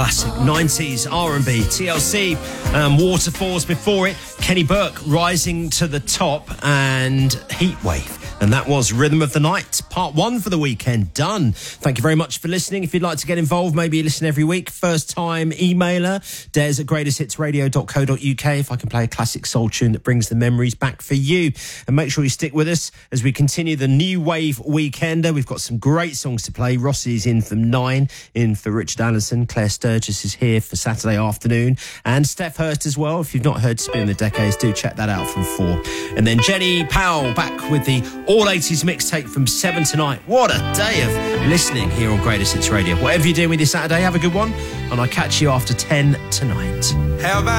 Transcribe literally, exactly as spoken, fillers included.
classic nineties R and B. T L C, um, Waterfalls before it. Kenny Burke, Rising to the Top, and Heatwave. And that was Rhythm of the Night, part one for the weekend, done. Thank you very much for listening. If you'd like to get involved, maybe you listen every week. First time emailer, des at greatest hits radio dot co dot uk. If I can play a classic soul tune that brings the memories back for you. And make sure you stick with us as we continue the New Wave Weekender. We've got some great songs to play. Rossi's in from nine, in for Richard Allison. Claire Sturgis is here for Saturday afternoon. And Steph Hurst as well. If you've not heard Spin the Decades, do check that out from four. And then Jenny Powell back with the All eighties mixtape from seven tonight. What a day of listening here on Greatest Hits Radio. Whatever you're doing with your Saturday, have a good one. And I'll catch you after ten tonight. Have I